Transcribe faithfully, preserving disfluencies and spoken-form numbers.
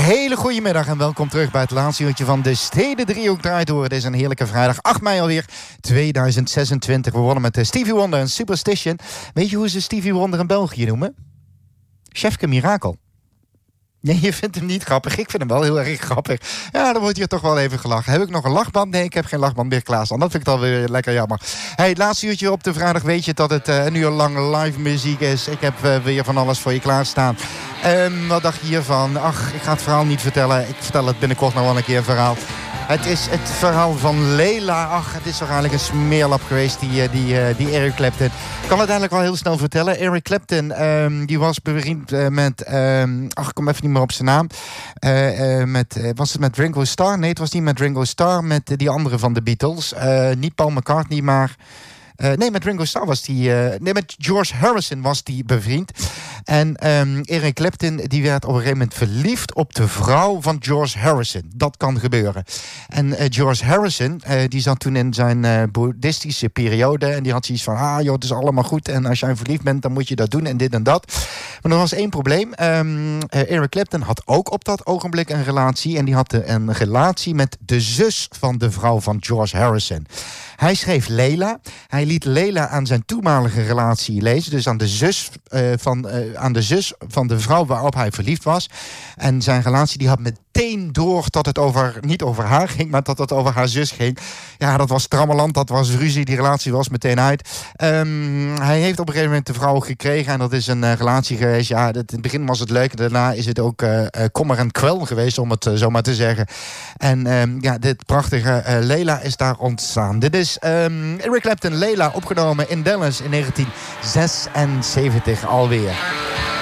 hele goede middag en welkom terug bij het laatste uurtje van de Steden Driehoek draait door. Het is een heerlijke vrijdag, acht mei alweer, tweeduizend zesentwintig. We begonnen met Stevie Wonder en Superstition. Weet je hoe ze Stevie Wonder in België noemen? Chefke Mirakel. Nee, je vindt hem niet grappig. Ik vind hem wel heel erg grappig. Ja, dan wordt hier toch wel even gelachen. Heb ik nog een lachband? Nee, ik heb geen lachband meer klaarstaan. Dat vind ik dan weer lekker jammer. Hey, het laatste uurtje op de vrijdag weet je dat het uh, een uur lang live muziek is. Ik heb uh, weer van alles voor je klaarstaan. Um, wat dacht je hiervan? Ach, ik ga het verhaal niet vertellen. Ik vertel het binnenkort nog wel een keer een verhaal. Het is het verhaal van Leila. Ach, het is toch eigenlijk een smeerlap geweest, die, die, die Eric Clapton. Ik kan het eigenlijk wel heel snel vertellen. Eric Clapton, um, die was bevriend uh, met... Um, ach, ik kom even niet meer op zijn naam. Uh, uh, met, uh, was het met Ringo Starr? Nee, het was niet met Ringo Starr. Met uh, die andere van de Beatles. Uh, niet Paul McCartney, maar... Uh, nee, met Ringo Starr was die... Uh, nee, met George Harrison was die bevriend. En um, Eric Clapton die werd op een gegeven moment verliefd op de vrouw van George Harrison. Dat kan gebeuren. En uh, George Harrison, uh, die zat toen in zijn uh, boeddhistische periode. En die had zoiets van, ah joh, het is allemaal goed. En als jij verliefd bent, dan moet je dat doen en dit en dat. Maar er was één probleem. Um, uh, Eric Clapton had ook op dat ogenblik een relatie. En die had uh, een relatie met de zus van de vrouw van George Harrison. Hij schreef Leila. Hij liet Leila aan zijn toenmalige relatie lezen. Dus aan de zus, uh, van, uh, aan de zus van de vrouw waarop hij verliefd was. En zijn relatie die had meteen door dat het over, niet over haar ging, maar dat het over haar zus ging. Ja, dat was trammeland, dat was ruzie. Die relatie was meteen uit. Um, hij heeft op een gegeven moment de vrouw gekregen. En dat is een uh, relatie geweest. Ja, dat, in het begin was het leuk. Daarna is het ook uh, uh, kommer en kwel geweest, om het uh, zo maar te zeggen. En um, ja, dit prachtige uh, Leila is daar ontstaan. Dit is um, Eric Clapton, Leila, opgenomen in Dallas in negentien zesenzeventig alweer.